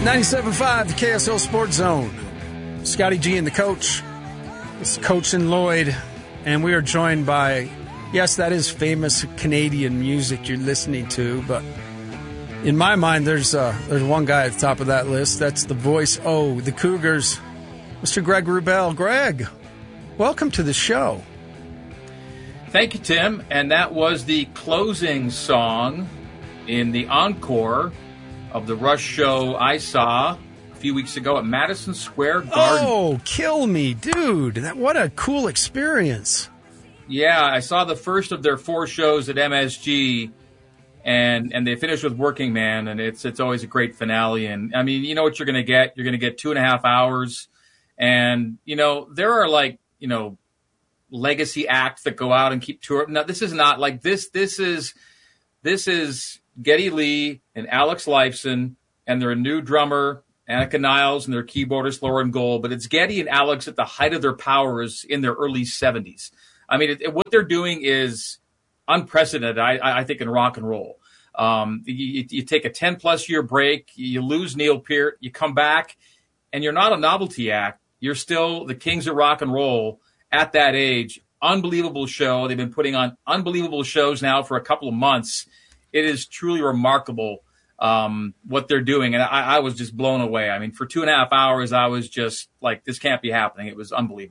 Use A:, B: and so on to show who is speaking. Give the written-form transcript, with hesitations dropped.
A: 97.5, the KSL Sports Zone. Scotty G and the coach. It's Coach and Lloyd. And we are joined by, yes, that is famous Canadian music you're listening to, but in my mind, there's one guy at the top of that list. That's the voice of the Cougars, Mr. Greg Wrubell. Greg, welcome to the show.
B: Thank you, Tim. And that was the closing song in the encore of the Rush show I saw a few weeks ago at Madison Square Garden.
A: Oh, kill me, dude. What a cool experience.
B: Yeah, I saw the first of their 4 shows at MSG, and they finished with Working Man, and it's always a great finale. And, I mean, you know what you're going to get? You're going to get 2.5 hours. And, you know, there are, like, you know, legacy acts that go out and keep touring. Now, this is not like this. This is Geddy Lee and Alex Lifeson and their new drummer, Annika Niles, and their keyboardist, Lauren Gold. But it's Geddy and Alex at the height of their powers in their early 70s. I mean, what they're doing is unprecedented, I think, in rock and roll. You take a 10-plus year break, you lose Neil Peart, you come back, and you're not a novelty act. You're still the kings of rock and roll at that age. Unbelievable show. They've been putting on unbelievable shows now for a couple of months. It is truly remarkable what they're doing. And I was just blown away. I mean, for 2.5 hours, I was just like, this can't be happening. It was unbelievable.